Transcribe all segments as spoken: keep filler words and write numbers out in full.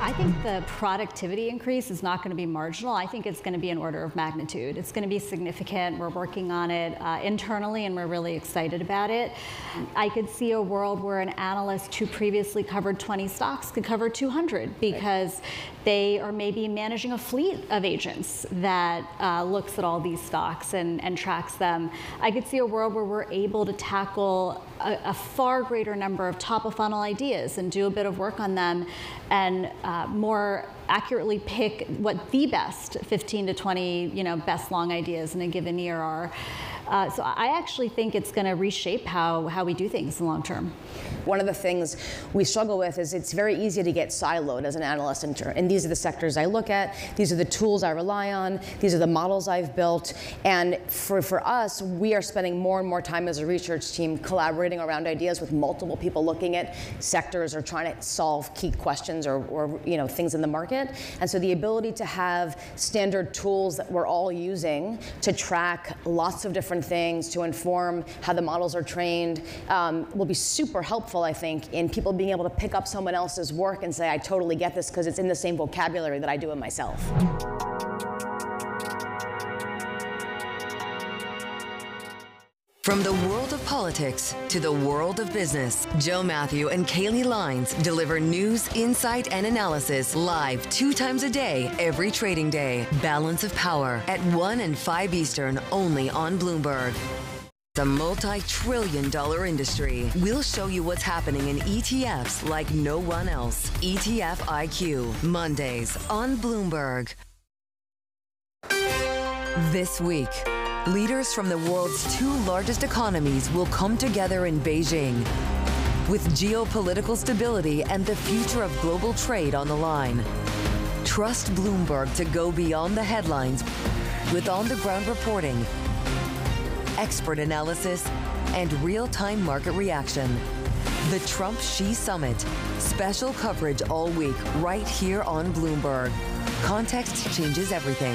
I think the productivity increase is not going to be marginal. I think it's going to be an order of magnitude. It's going to be significant. We're working on it uh, internally, and we're really excited about it. I could see a world where an analyst who previously covered twenty stocks could cover two hundred because they are maybe managing a fleet of agents that uh, looks at all these stocks and, and tracks them. I could see a world where we're able to tackle a, a far greater number of top of funnel ideas and do a bit of work on them and uh, more accurately pick what the best fifteen to twenty, you know, best long ideas in a given year are. Uh, so I actually think it's going to reshape how, how we do things in the long term. One of the things we struggle with is it's very easy to get siloed as an analyst, and, and these are the sectors I look at, these are the tools I rely on, these are the models I've built, and for, for us, we are spending more and more time as a research team collaborating around ideas with multiple people looking at sectors or trying to solve key questions or, or you know, things in the market. And so the ability to have standard tools that we're all using to track lots of different things, to inform how the models are trained, um, will be super helpful, I think, in people being able to pick up someone else's work and say, I totally get this because it's in the same vocabulary that I do it myself. From the world of politics to the world of business, Joe Matthew and Kaylee Lines deliver news, insight, and analysis live two times a day, every trading day. Balance of Power at one and five Eastern, only on Bloomberg. The multi-trillion dollar industry. We'll show you what's happening in E T Fs like no one else. E T F I Q, Mondays on Bloomberg. This week, leaders from the world's two largest economies will come together in Beijing with geopolitical stability and the future of global trade on the line. Trust Bloomberg to go beyond the headlines with on-the-ground reporting, expert analysis, and real-time market reaction. The Trump-Xi Summit. Special coverage all week right here on Bloomberg. Context changes everything.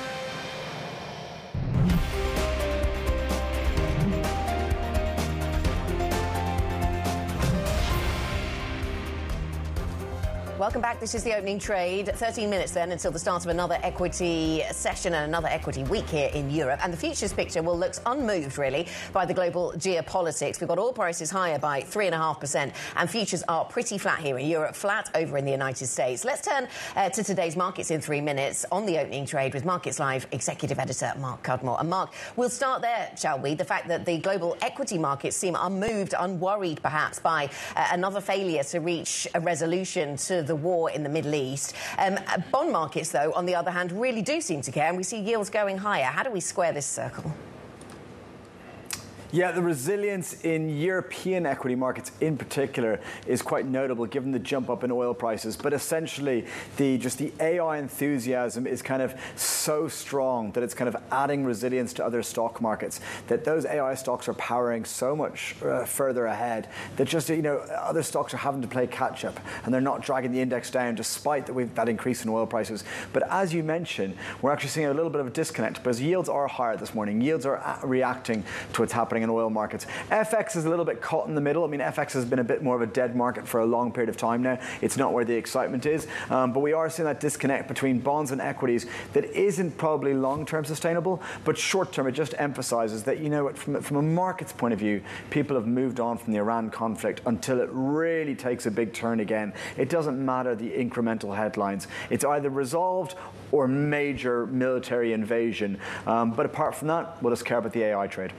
Welcome back. This is the opening trade. thirteen minutes then until the start of another equity session and another equity week here in Europe. And the futures picture, well, looks unmoved, really, by the global geopolitics. We've got oil prices higher by three point five percent, and futures are pretty flat here in Europe, flat over in the United States. Let's turn uh, to today's markets in three minutes on the opening trade with Markets Live Executive Editor Mark Cudmore. And Mark, we'll start there, shall we? The fact that the global equity markets seem unmoved, unworried, perhaps, by uh, another failure to reach a resolution to the war in the Middle East. Um, bond markets, though, on the other hand, really do seem to care, and we see yields going higher. How do we square this circle? Yeah, the resilience in European equity markets in particular is quite notable given the jump up in oil prices. But essentially, the just the A I enthusiasm is kind of so strong that it's kind of adding resilience to other stock markets, that those A I stocks are powering so much uh, further ahead that just, you know, other stocks are having to play catch up and they're not dragging the index down despite that, we've, that increase in oil prices. But as you mentioned, we're actually seeing a little bit of a disconnect because yields are higher this morning. Yields are reacting to what's happening in oil markets. F X is a little bit caught in the middle. I mean, F X has been a bit more of a dead market for a long period of time now. It's not where the excitement is, um, but we are seeing that disconnect between bonds and equities that isn't probably long-term sustainable, but short-term it just emphasizes that, you know, from, from a market's point of view, people have moved on from the Iran conflict until it really takes a big turn again. It doesn't matter the incremental headlines. It's either resolved or major military invasion. Um, but apart from that, we'll just care about the A I trade.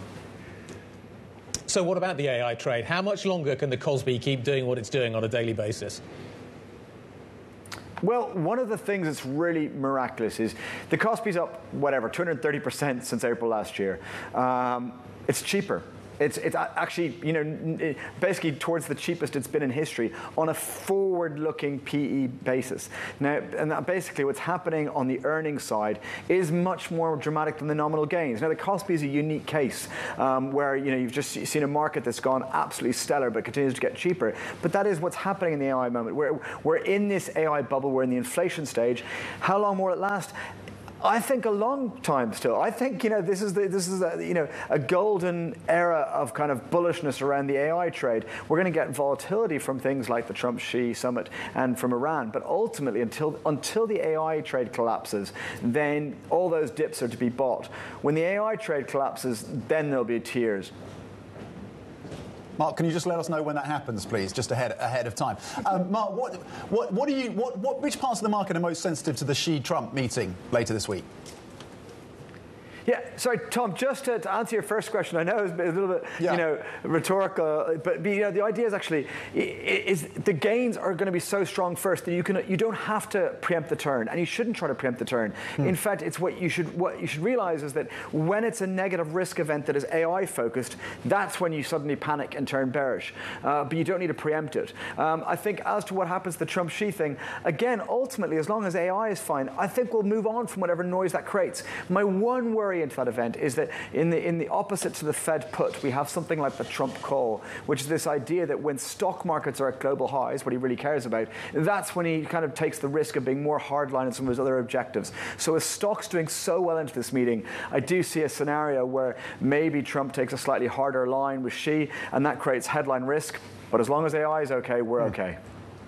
So what about the A I trade? How much longer can the Kospi keep doing what it's doing on a daily basis? Well, one of the things that's really miraculous is the Kospi's up, whatever, two hundred thirty percent since April last year. Um, it's cheaper. It's, it's actually, you know, basically towards the cheapest it's been in history on a forward-looking P E basis. Now, and that basically what's happening on the earnings side is much more dramatic than the nominal gains. Now, the Kospi is a unique case um, where, you know, you've just seen a market that's gone absolutely stellar but continues to get cheaper. But that is what's happening in the A I moment. We're, we're in this A I bubble. We're in the inflation stage. How long will it last? I think a long time still. I think, you know, this is the, this is a, you know, a golden era of kind of bullishness around the A I trade. We're going to get volatility from things like the Trump-Xi summit and from Iran, but ultimately, until until the A I trade collapses, then all those dips are to be bought. When the A I trade collapses, then there'll be tears. Mark, can you just let us know when that happens, please, just ahead ahead of time? Um, Mark, what what what do you what, what which parts of the market are most sensitive to the Xi-Trump meeting later this week? Yeah, sorry, Tom, just to, to answer your first question, I know it's a little bit, yeah. you know, rhetorical, but you know, the idea is actually, is the gains are going to be so strong first that you can, you don't have to preempt the turn, and you shouldn't try to preempt the turn. Hmm. In fact, it's what you should, what you should realize is that when it's a negative risk event that is A I focused, that's when you suddenly panic and turn bearish. Uh, but you don't need to preempt it. Um, I think as to what happens to the Trump-Xi thing, again, ultimately, as long as A I is fine, I think we'll move on from whatever noise that creates. My one worry into that event is that in the in the opposite to the Fed put, we have something like the Trump call, which is this idea that when stock markets are at global highs, what he really cares about, that's when he kind of takes the risk of being more hardline in some of his other objectives. So with stocks doing so well into this meeting, I do see a scenario where maybe Trump takes a slightly harder line with Xi, and that creates headline risk. But as long as A I is okay, we're mm. okay.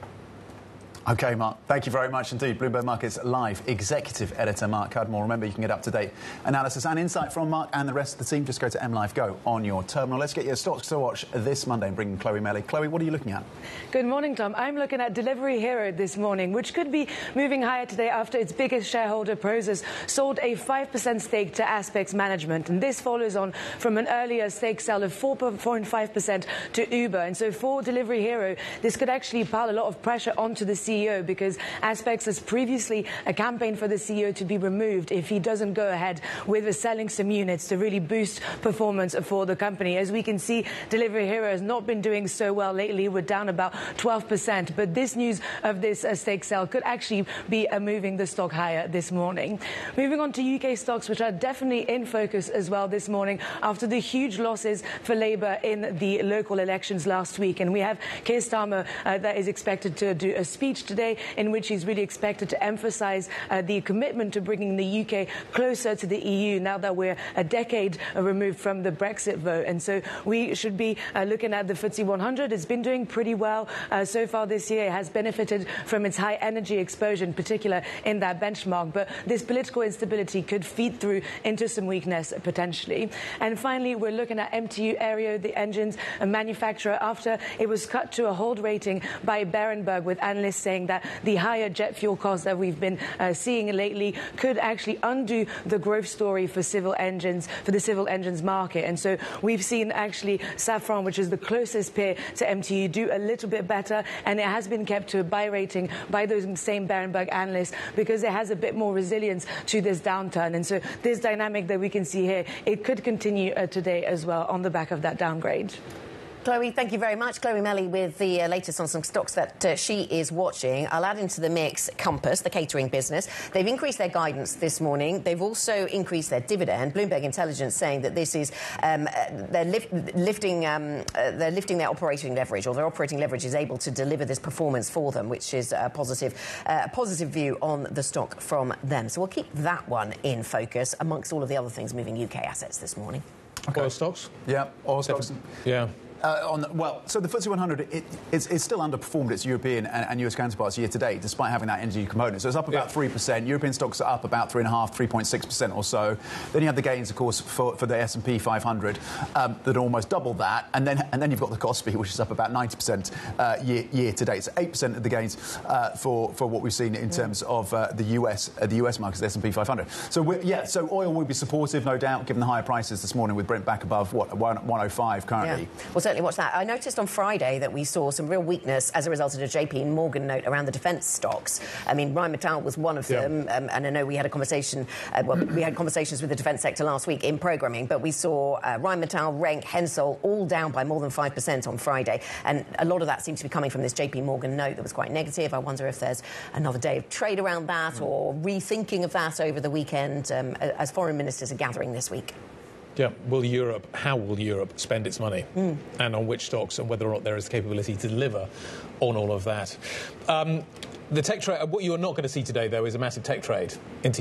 OK, Mark, thank you very much indeed. Bloomberg Markets Live Executive Editor Mark Cudmore. Remember, you can get up-to-date analysis and insight from Mark and the rest of the team. Just go to M Live Go on your terminal. Let's get your stocks to watch this Monday and bring in Chloe Melly. Chloe, what are you looking at? Good morning, Tom. I'm looking at Delivery Hero this morning, which could be moving higher today after its biggest shareholder, Prosus, sold a five percent stake to Aspect Management. And this follows on from an earlier stake sale of four point five percent to Uber. And so for Delivery Hero, this could actually pile a lot of pressure onto the C E O, because Aspect has previously a campaign for the C E O to be removed if he doesn't go ahead with selling some units to really boost performance for the company. As we can see, Delivery Hero has not been doing so well lately. We're down about twelve percent. But this news of this uh, stake sale could actually be uh, moving the stock higher this morning. Moving on to U K stocks, which are definitely in focus as well this morning after the huge losses for Labour in the local elections last week. And we have Keir Starmer uh, that is expected to do a speech today in which he's really expected to emphasise uh, the commitment to bringing the U K closer to the E U now that we're a decade uh, removed from the Brexit vote. And so we should be uh, looking at the F T S E one hundred. It's been doing pretty well uh, so far this year. It has benefited from its high energy exposure, in particular in that benchmark. But this political instability could feed through into some weakness potentially. And finally, we're looking at M T U Aero, the engines manufacturer, after it was cut to a hold rating by Berenberg, with analysts saying that the higher jet fuel costs that we've been uh, seeing lately could actually undo the growth story for civil engines, for the civil engines market. And so we've seen actually Safran, which is the closest peer to M T U, do a little bit better, and it has been kept to a buy rating by those same Berenberg analysts because it has a bit more resilience to this downturn. And so this dynamic that we can see here, it could continue uh, today as well on the back of that downgrade. Chloe, thank you very much. Chloe Melly with the uh, latest on some stocks that uh, she is watching. I'll add into the mix Compass, the catering business. They've increased their guidance this morning. They've also increased their dividend. Bloomberg Intelligence saying that this is um, uh, they're lift, lifting um, uh, they're lifting their operating leverage, or their operating leverage is able to deliver this performance for them, which is a positive, uh, a positive view on the stock from them. So we'll keep that one in focus amongst all of the other things moving U K assets this morning. Okay. Oil stocks? Yeah, oil stocks. Yeah. Uh, on the, well, so the F T S E one hundred, it, it's, it's still underperformed its European and, and U S counterparts year to date, despite having that energy component. So it's up about yeah. three percent. European stocks are up about three point five, three point six percent or so. Then you have the gains, of course, for, for the S and P five hundred um, that are almost double that. And then and then you've got the Kospi, which is up about ninety percent uh, year, year to date. So eight percent of the gains uh, for, for what we've seen in terms of uh, the U S uh, the U S markets, the S and P five hundred. So, we're, yeah, so oil will be supportive, no doubt, given the higher prices this morning, with Brent back above, what, one oh five currently. Yeah. We'll certainly watch that. I noticed on Friday that we saw some real weakness as a result of the J P Morgan note around the defence stocks. I mean, Rheinmetall was one of yeah. them, um, and I know we had a conversation, uh, well, we had conversations with the defence sector last week in programming, but we saw uh, Rheinmetall, Renk, Hensoldt all down by more than five percent on Friday, and a lot of that seems to be coming from this J P Morgan note that was quite negative. I wonder if there's another day of trade around that mm. or rethinking of that over the weekend um, as foreign ministers are gathering this week. Yeah, will Europe, how will Europe spend its money mm. and on which stocks, and whether or not there is capability to deliver on all of that. Um, the tech trade, what you are not going to see today, though, is a massive tech trade into